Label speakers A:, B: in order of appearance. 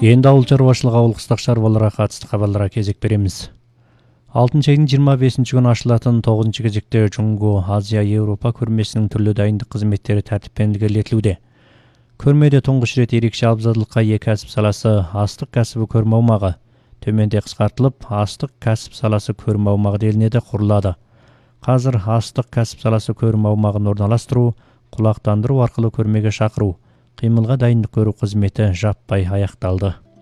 A: Енді ауыл шаруашылығы ауылдық шаруаларға қатысты хабарларға кезек береміз. Алтын айдың 25-ші күні ашылатын 9-ші кезекте Жұңго Азия Еуропа көрмесінің түрлі дайындық қызметтері тәртіппен ілгерілетілуде. Көрмеде тұңғыш рет ерекше абзалдыққа ие кәсіп саласы астық кәсібі көрме аумағы төменде қысқартылып, астық кәсіп саласы көрме аумағы делінеді құрылады. Қазір астық кәсіп саласы көрме аумағын орналастыру, құлақтандыру арқылы көрмеге шақыру, қимылға дайындық көру қызметі жаппай аяқталды.